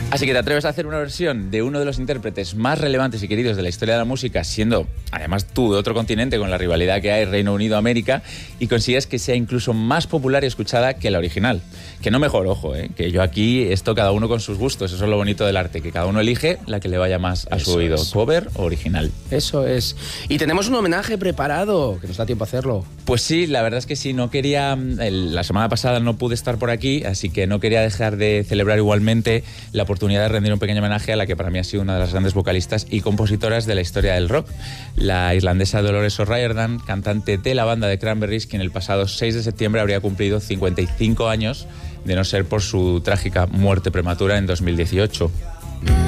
Así que te atreves a hacer una versión de uno de los intérpretes más relevantes y queridos de la historia de la música, siendo además tú de otro continente con la rivalidad que hay Reino Unido-América, y consigues que sea incluso más popular y escuchada que la original. Que no mejor, ojo, que yo aquí esto cada uno con sus gustos, eso es lo bonito del arte, que cada uno elige la que le vaya más a su oído, cover o original. Eso es. Y tenemos un homenaje preparado, que nos da tiempo a hacerlo. Pues sí, la verdad es que sí, no quería, la semana pasada no pude estar por aquí, así que no quería dejar de celebrar igualmente la oportunidad de rendir un pequeño homenaje a la que para mí ha sido una de las grandes vocalistas y compositoras de la historia del rock, la irlandesa Dolores O'Riordan, cantante de la banda de Cranberries, quien el pasado 6 de septiembre habría cumplido 55 años, de no ser por su trágica muerte prematura en 2018.